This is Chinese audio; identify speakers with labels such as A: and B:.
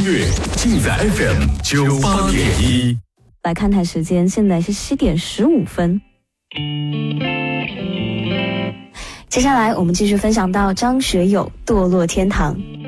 A: 乐尽在 FM98.1。
B: 来看台时间，现在是7点15分。接下来我们继续分享到张学友《堕落天堂》。